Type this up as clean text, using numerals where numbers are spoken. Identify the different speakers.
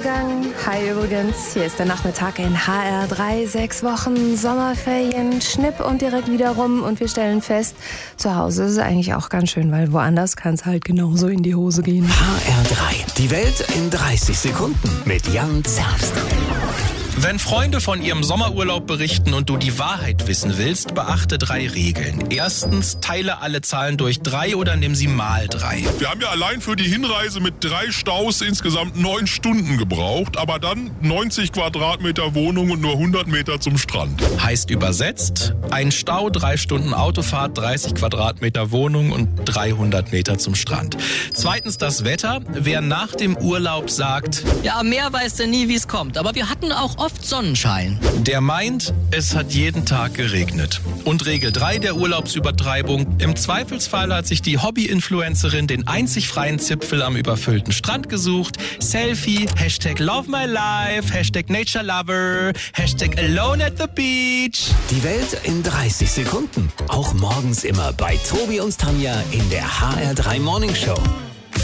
Speaker 1: Übergang. Hi übrigens, hier ist der Nachmittag in HR3. 6 Wochen Sommerferien, Schnipp und direkt wieder rum. Und wir stellen fest, zu Hause ist es eigentlich auch ganz schön, weil woanders kann es halt genauso in die Hose gehen.
Speaker 2: HR3, die Welt in 30 Sekunden mit Jan Zerbst.
Speaker 3: Wenn Freunde von ihrem Sommerurlaub berichten und du die Wahrheit wissen willst, beachte 3 Regeln. Erstens, teile alle Zahlen durch 3 oder nimm sie mal 3.
Speaker 4: Wir haben ja allein für die Hinreise mit 3 Staus insgesamt 9 Stunden gebraucht, aber dann 90 Quadratmeter Wohnung und nur 100 Meter zum Strand.
Speaker 3: Heißt übersetzt, ein Stau, 3 Stunden Autofahrt, 30 Quadratmeter Wohnung und 300 Meter zum Strand. Zweitens das Wetter. Wer nach dem Urlaub sagt,
Speaker 5: ja, am Meer weiß der nie, wie es kommt, aber wir hatten auch oft Sonnenschein.
Speaker 3: der meint, es hat jeden Tag geregnet. Und Regel 3 der Urlaubsübertreibung. Im Zweifelsfall hat sich die Hobby-Influencerin den einzig freien Zipfel am überfüllten Strand gesucht. Selfie, #LoveMyLife, #NatureLover, #Alone at the Beach.
Speaker 2: Die Welt in 30 Sekunden. Auch morgens immer bei Tobi und Tanja in der HR3 Morning Show.